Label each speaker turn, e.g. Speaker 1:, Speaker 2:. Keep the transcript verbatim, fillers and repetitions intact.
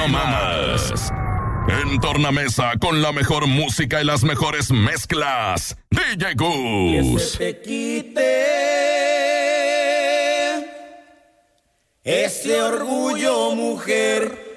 Speaker 1: no más. En tornamesa con la mejor música y las mejores mezclas. D J Gus.
Speaker 2: Que se te quite ese orgullo, mujer.